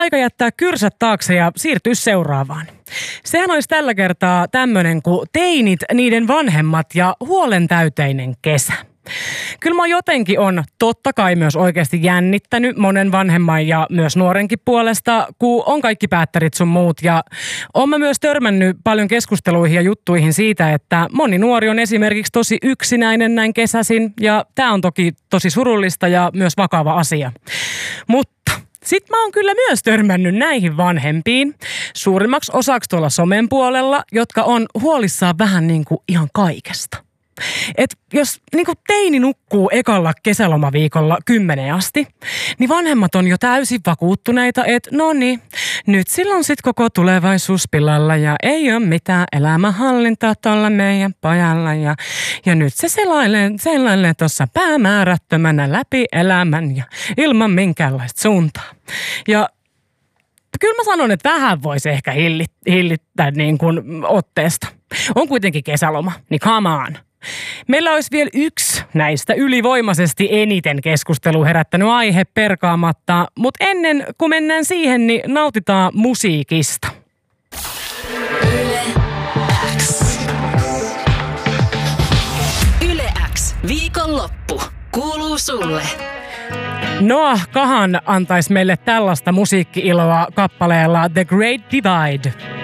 aika jättää kyrsät taakse ja siirtyä seuraavaan. Sehän olisi tällä kertaa tämmöinen kuin teinit, niiden vanhemmat ja huolentäyteinen kesä. Kyllä mä jotenkin on totta kai myös oikeasti jännittänyt monen vanhemman ja myös nuorenkin puolesta, kun on kaikki päättärit sun muut. Ja oon mä myös törmännyt paljon keskusteluihin ja juttuihin siitä, että moni nuori on esimerkiksi tosi yksinäinen näin kesäisin. Ja tää on toki tosi surullista ja myös vakava asia. Mutta sitten mä oon kyllä myös törmännyt näihin vanhempiin suurimmaksi osaksi tuolla somen puolella, jotka on huolissaan vähän niin kuin ihan kaikesta. Et jos niinku teini nukkuu ekalla kesälomaviikolla 10 asti, niin vanhemmat on jo täysin vakuuttuneita, että no niin, nyt silloin sit koko tulevaisuus pilalla ja ei ole mitään elämänhallintaa tuolla meidän pojalla. Ja nyt se selailee tuossa päämäärättömänä läpi elämän ja ilman minkäänlaista suuntaa. Ja kyllä mä sanon, että vähän voisi ehkä hillittää niin kuin otteesta. On kuitenkin kesäloma, niin come on. Meillä olisi vielä yksi näistä ylivoimaisesti eniten keskustelua herättänyt aihe perkaamatta, mutta ennen kuin mennään siihen, niin nautitaan musiikista. Yle X. Yle X. Viikonloppu. Kuuluu sulle. Noah Kahan antaisi meille tällaista musiikki-iloa kappaleella The Great Divide.